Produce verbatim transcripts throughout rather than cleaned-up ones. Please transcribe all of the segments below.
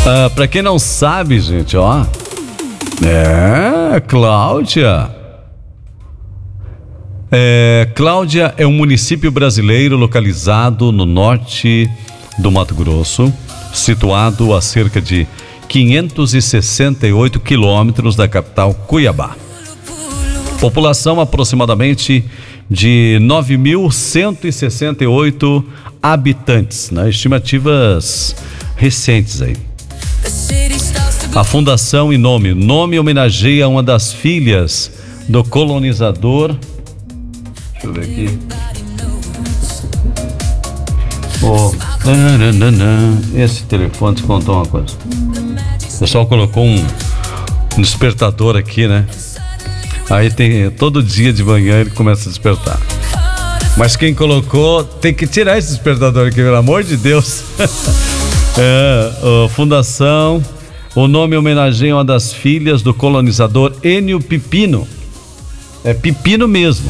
Ah, pra quem não sabe, gente, ó. É, Cláudia. É, Cláudia é um município brasileiro localizado no norte do Mato Grosso, situado a cerca de quinhentos e sessenta e oito quilômetros da capital Cuiabá. População aproximadamente de nove mil cento e sessenta e oito habitantes, né? Estimativas recentes aí. A fundação e nome. Nome homenageia uma das filhas do colonizador. Deixa eu ver aqui. Oh, esse telefone te contou uma coisa. O pessoal colocou um, um despertador aqui, né? Aí tem todo dia de manhã ele começa a despertar. Mas quem colocou tem que tirar esse despertador aqui, pelo amor de Deus. É, a fundação, o nome homenageia uma das filhas do colonizador Enio Pipino. É Pipino mesmo.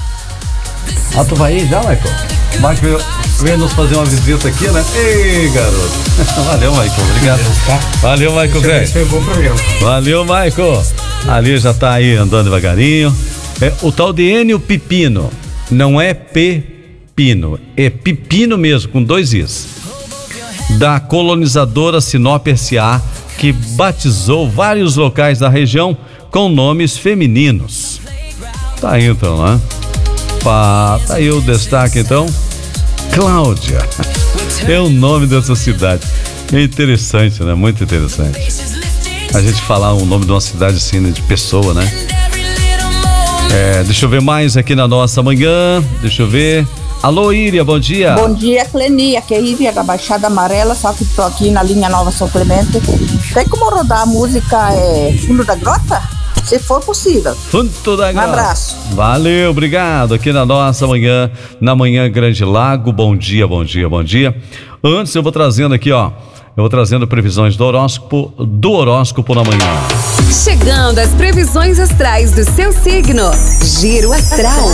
Ah, tu vai aí já, Michael? Michael veio nos fazer uma visita aqui, né? Ei, garoto. Valeu, Michael. Obrigado. Valeu, Michael, velho. Foi um bom programa. Valeu, Michael. Ali já tá aí andando devagarinho. É, o tal de Enio Pipino. Não é Pepino. É Pipino mesmo, com dois Is. Da colonizadora Sinop S A, que batizou vários locais da região com nomes femininos. Tá aí então, né? Pá, tá aí o destaque então. Cláudia é o nome dessa cidade. É interessante, né? Muito interessante a gente falar o nome de uma cidade assim, né? De pessoa, né? É, deixa eu ver mais aqui na nossa manhã. Deixa eu ver. Alô, Íria, bom dia. Bom dia, Cleni. Aqui é Íria da Baixada Amarela, só que tô aqui na linha Nova São Clemente. Tem como rodar a música é, Fundo da Grota? Se for possível. Fundo da Grota. Um abraço. Valeu, obrigado. Aqui na nossa manhã, na manhã Grande Lago. Bom dia, bom dia, bom dia. Antes eu vou trazendo aqui, ó. Eu vou trazendo previsões do horóscopo, do horóscopo na manhã. Chegando às previsões astrais do seu signo. Giro Astral.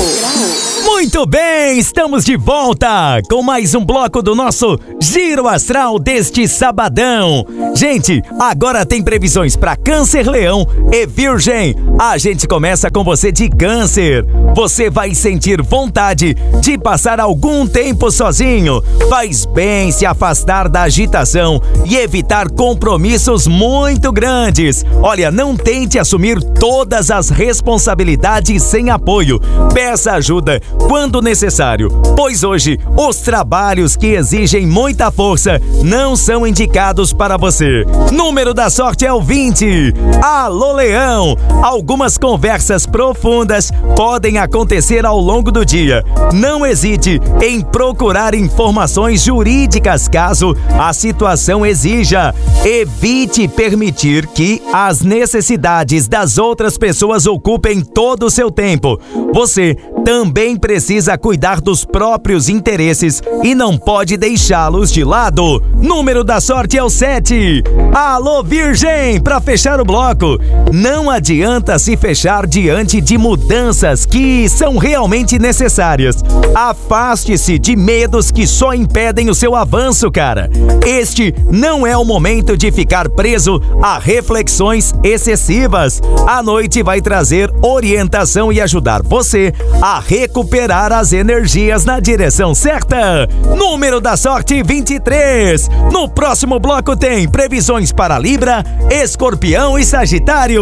Muito bem, estamos de volta com mais um bloco do nosso Giro Astral deste sabadão. Gente, agora tem previsões para Câncer, Leão e Virgem. A gente começa com você de Câncer. Você vai sentir vontade de passar algum tempo sozinho. Faz bem se afastar da agitação e evitar compromissos muito grandes. Olha, não tente assumir todas as responsabilidades sem apoio. Peça ajuda quando necessário, pois hoje os trabalhos que exigem muita força não são indicados para você. Número da sorte é o vinte. Alô, Leão! Algumas conversas profundas podem acontecer ao longo do dia. Não hesite em procurar informações jurídicas caso a situação exija. Evite permitir que as necessidades das outras pessoas ocupem todo o seu tempo. Você também precisa cuidar dos próprios interesses e não pode deixá-los de lado. Número da sorte é o sete. Alô, Virgem! Para fechar o bloco, não adianta se fechar diante de mudanças que são realmente necessárias. Afaste-se de medos que só impedem o seu avanço, cara. Este não é o momento de ficar preso a reflexões excessivas. A noite vai trazer orientação e ajudar você a recuperar as energias na direção certa. Número da sorte vinte e três. No próximo bloco tem previsões para Libra, Escorpião e Sagitário.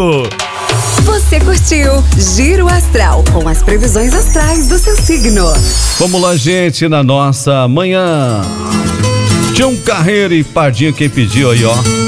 Você curtiu Giro Astral com as previsões astrais do seu signo. Vamos lá, gente, na nossa manhã. Tião Carreiro e Pardinho, quem pediu aí, ó.